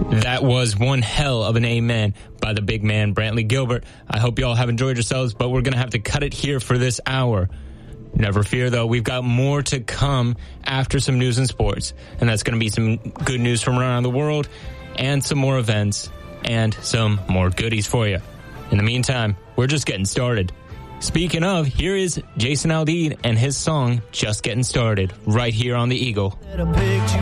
That was one hell of an amen by the big man, Brantley Gilbert. I hope you all have enjoyed yourselves, but we're going to have to cut it here for this hour. Never fear, though. We've got more to come after some news and sports, and that's going to be some good news from around the world and some more events and some more goodies for you. In the meantime, we're just getting started. Speaking of, here is Jason Aldean and his song, Just Getting Started, right here on The Eagle.